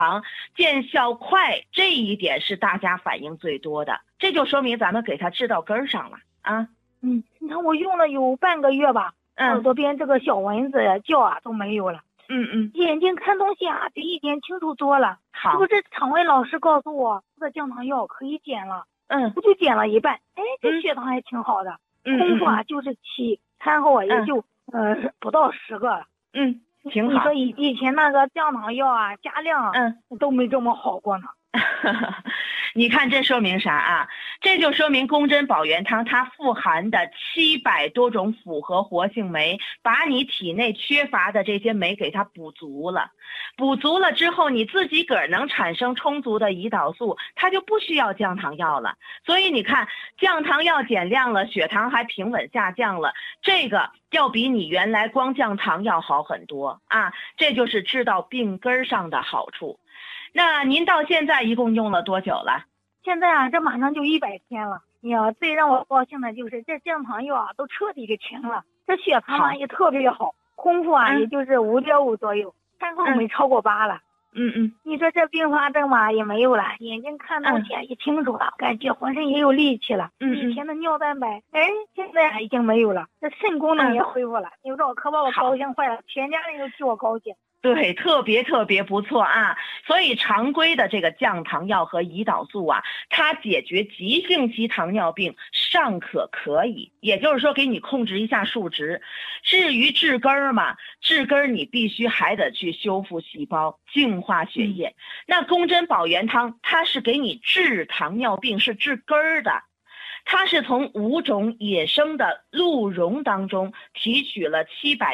长、见效快，这一点是大家反应最多的，这就说明咱们给它治到根儿上了啊。 你看我用了有半个月吧，耳朵边这个小蚊子叫啊都没有了。眼睛看东西啊比以前清楚多了。 好， 不是肠胃老师告诉我这个降糖药可以减了，我就减了一半，这血糖还挺好的，空腹啊就是7，餐后啊也就不到10个了。 挺好。 你说以前那个降糖药啊加量都没这么好过呢。 你看这说明啥啊？这就说明宫针保元汤它富含的700多种复合活性酶，把你体内缺乏的这些酶给它补足了。补足了之后，你自己个儿能产生充足的胰岛素，它就不需要降糖药了。所以你看，降糖药减量了，血糖还平稳下降了，这个要比你原来光降糖药好很多啊！这就是治到病根上的好处。那您到现在一共用了多久了？ 现在啊，这马上就100天了。呀，最让我高兴的就是这降糖药啊都彻底给停了，这血糖呢也特别好，空腹啊也就是5.5左右，餐后没超过8了。你说这并发症嘛也没有了，眼睛看东西也清楚了，感觉浑身也有力气了。以前的尿蛋白，现在已经没有了，这肾功能也恢复了。你说我可把我高兴坏了，全家人都替我高兴。 对，特别不错啊！所以常规的这个降糖药和胰岛素啊，它解决急性期糖尿病尚可以，也就是说给你控制一下数值。至于治根儿嘛，治根儿你必须还得去修复细胞、净化血液。那宫针保元汤它是给你治糖尿病，是治根儿的。它是从5种野生的鹿茸当中提取了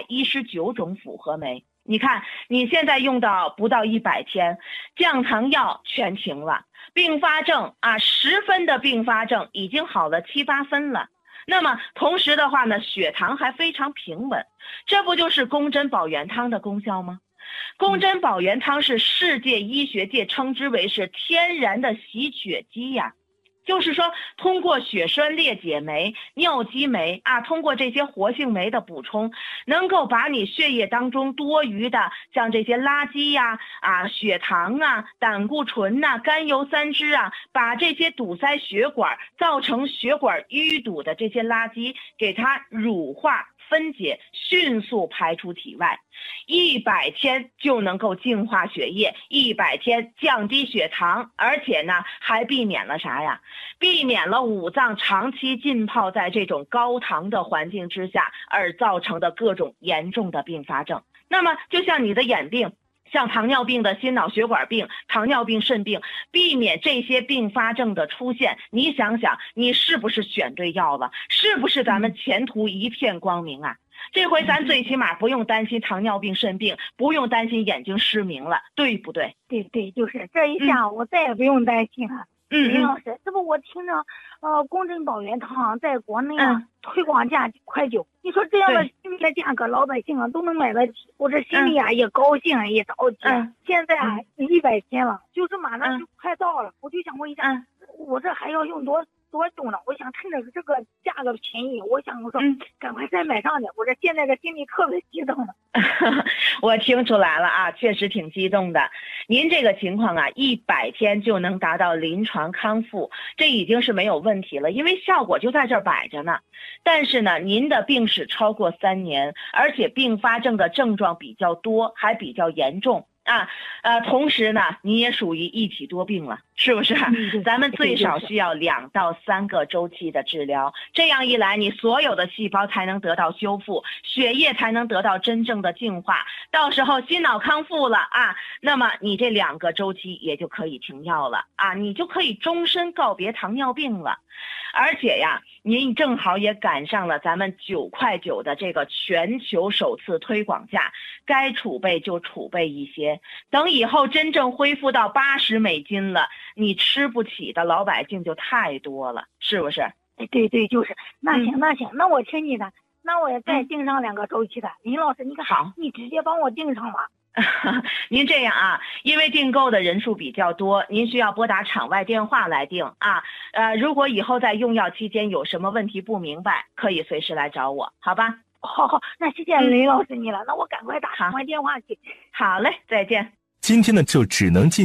719种复合酶。你看你现在用到不到100天，降糖药全停了，并发症啊10分的并发症已经好了7、8分了。那么同时的话呢，血糖还非常平稳，这不就是宫针保元汤的功效吗？宫针保元汤是世界医学界称之为是天然的洗血机呀。就是说通过血栓裂解酶、尿激酶啊，通过这些活性酶的补充，能够把你血液当中多余的像这些垃圾呀、血糖啊、胆固醇呐、甘油三酯啊，把这些堵塞血管造成血管淤堵的这些垃圾给它乳化分解，迅速排出体外。100天就能够净化血液，100天降低血糖，而且呢还避免了啥呀？避免了五脏长期浸泡在这种高糖的环境之下而造成的各种严重的并发症。那么就像你的眼病，像糖尿病的心脑血管病、糖尿病肾病，避免这些并发症的出现，你想想你是不是选对药了？是不是咱们前途一片光明啊？这回咱最起码不用担心糖尿病肾病，不用担心眼睛失明了，对不对？ 对，就是这一下我再也不用担心了。林老师，这不我听着宫针保元汤在国内推广价9块9，你说这样的亲民价格老百姓都能买得起，我这心里也高兴也着急。现在100天了，就是马上就快到了，我就想问一下，我这还要用多久呢？我想趁着这个价格便宜，我想说赶快再买上去。我这现在这心里特别激动呢。 我听出来了啊，确实挺激动的。您这个情况啊，100天就能达到临床康复，这已经是没有问题了，因为效果就在这儿摆着呢。但是呢，您的病史超过3年，而且并发症的症状比较多，还比较严重。同时呢，你也属于一体多病了，是不是？咱们最少需要2到3个周期的治疗，这样一来，你所有的细胞才能得到修复，血液才能得到真正的净化，到时候心脑康复了那么你这2个周期也就可以停药了你就可以终身告别糖尿病了。而且呀，您正好也赶上了咱们9块9的这个全球首次推广价，该储备就储备一些，等以后真正恢复到80美金了，你吃不起的老百姓就太多了，是不是？ 对，就是。那行，那我听你的，那我也再订上2个周期的。林老师，你看好，你直接帮我订上吧。 您这样因为订购的人数比较多，您需要拨打场外电话来订如果以后在用药期间有什么问题不明白，可以随时来找我，好吧？ 好，那谢谢林老师你了，那我赶快打场外电话去。 好嘞，再见。 今天呢就只能进